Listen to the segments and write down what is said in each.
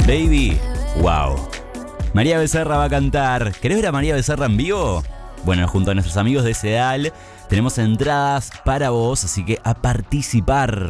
Baby, wow. María Becerra va a cantar. ¿Querés ver a María Becerra en vivo? Bueno, junto a nuestros amigos de Sedal tenemos entradas para vos, así que a participar.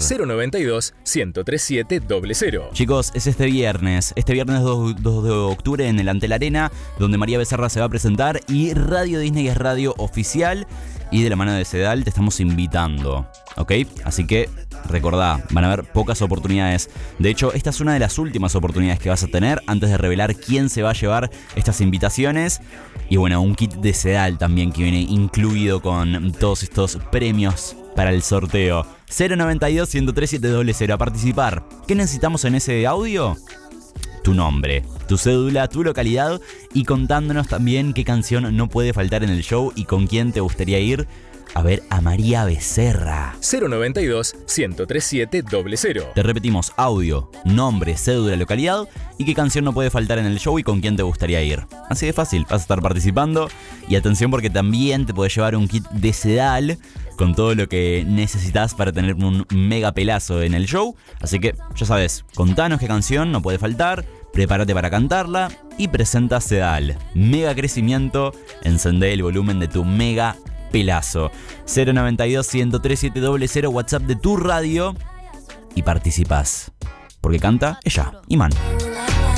092-103700. Chicos, es este viernes 2 de octubre en el Antel Arena, donde María Becerra se va a presentar y Radio Disney es radio oficial y de la mano de Sedal te estamos invitando, ¿ok? Así que recordá, van a haber pocas oportunidades. De hecho, esta es una de las últimas oportunidades que vas a tener antes de revelar quién se va a llevar estas invitaciones. Y bueno, un kit de Sedal también que viene incluido con todos estos premios para el sorteo. 092-103-700 a participar. ¿Qué necesitamos en ese audio? Tu nombre, tu cédula, tu localidad y contándonos también qué canción no puede faltar en el show y con quién te gustaría ir a ver a María Becerra. 092-103700. Te repetimos, audio, nombre, cédula, localidad y qué canción no puede faltar en el show y con quién te gustaría ir. Así de fácil, vas a estar participando y atención porque también te podés llevar un kit de Sedal con todo lo que necesitas para tener un mega pelazo en el show. Así que, ya sabes, contanos qué canción no puede faltar, prepárate para cantarla y presenta Sedal. Mega crecimiento, encendé el volumen de tu mega pelazo. 092-103-700, WhatsApp de tu radio y participás. Porque canta ella, Iman.